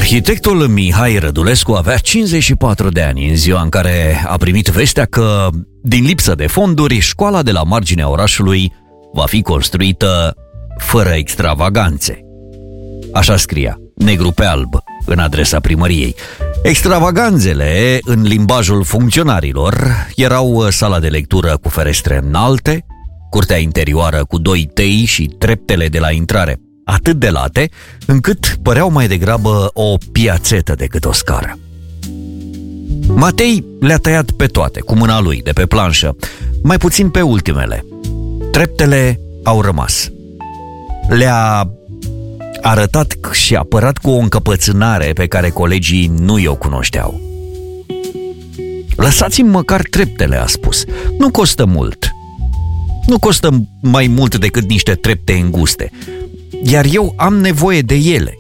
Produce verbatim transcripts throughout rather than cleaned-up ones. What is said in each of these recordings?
Arhitectul Mihai Rădulescu avea cincizeci și patru de ani în ziua în care a primit vestea că, din lipsă de fonduri, școala de la marginea orașului va fi construită fără extravaganțe. Așa scria, negru pe alb, în adresa primăriei. Extravaganțele, în limbajul funcționarilor, erau sala de lectură cu ferestre înalte, curtea interioară cu doi tei și treptele de la intrare atât de late, încât păreau mai degrabă o piațetă decât o scară. Matei le-a tăiat pe toate, cu mâna lui, de pe planșă, mai puțin pe ultimele. Treptele au rămas. Le-a arătat și apărat cu o încăpățânare pe care colegii nu i-o cunoșteau. Lăsați-mi măcar treptele, a spus. Nu costă mult. Nu costă mai mult decât niște trepte înguste. Iar eu am nevoie de ele.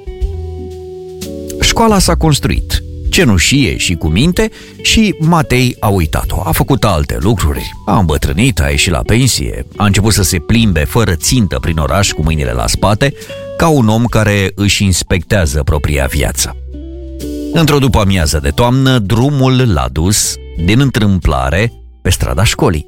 Școala s-a construit, cenușie și cu minte, și Matei a uitat-o. A făcut alte lucruri, a îmbătrânit, a ieșit la pensie, a început să se plimbe fără țintă prin oraș cu mâinile la spate, ca un om care își inspectează propria viață. Într-o după-amiază de toamnă, drumul l-a dus, din întâmplare, pe strada școlii.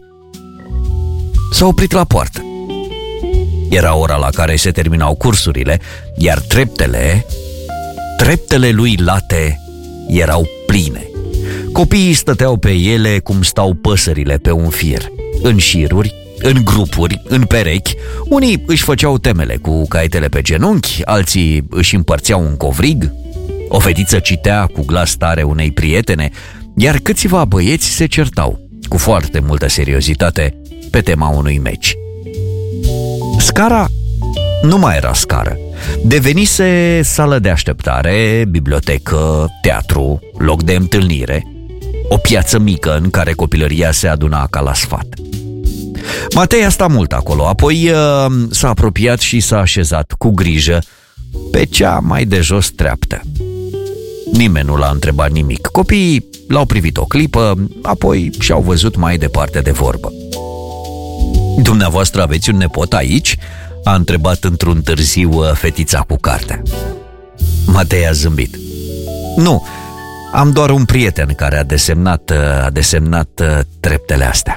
S-a oprit la poartă. Era ora la care se terminau cursurile, iar treptele, treptele lui late erau pline. Copiii stăteau pe ele cum stau păsările pe un fir, în șiruri, în grupuri, în perechi. Unii își făceau temele cu caietele pe genunchi, alții își împărțeau un covrig, o fetiță citea cu glas tare unei prietene, iar câțiva băieți se certau, cu foarte multă seriozitate, pe tema unui meci. Scara nu mai era scară. Devenise sală de așteptare, bibliotecă, teatru, loc de întâlnire, o piață mică în care copilăria se aduna ca la sfat. Matei a stat mult acolo, apoi uh, s-a apropiat și s-a așezat cu grijă pe cea mai de jos treaptă. Nimeni nu l-a întrebat nimic. Copiii l-au privit o clipă, apoi și-au văzut mai departe de vorbă. Dumneavoastră aveți un nepot aici?" a întrebat într-un târziu fetița cu cartea. Matei a zâmbit. Nu, am doar un prieten care a desemnat, a desemnat treptele astea.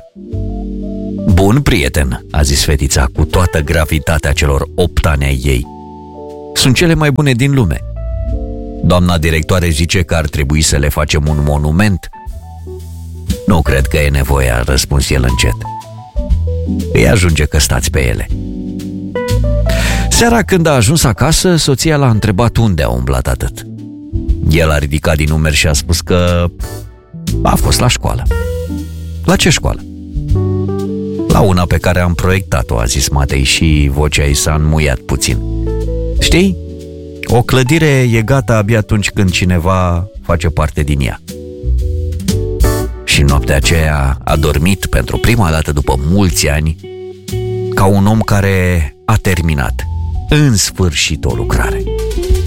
Bun prieten, a zis fetița cu toată gravitatea celor opt ani ai ei. Sunt cele mai bune din lume. Doamna directoare zice că ar trebui să le facem un monument. Nu cred că e nevoie, a răspuns el încet. Îi ajunge că stați pe ele. Seara, când a ajuns acasă, soția l-a întrebat unde a umblat atât. El a ridicat din umeri și a spus că a fost la școală. La ce școală? La una pe care am proiectat-o, a zis Matei și vocea ei s-a înmuiat puțin. Știi? O clădire e gata abia atunci când cineva face parte din ea. Și noaptea aceea a dormit pentru prima dată după mulți ani ca un om care a terminat în sfârșit o lucrare.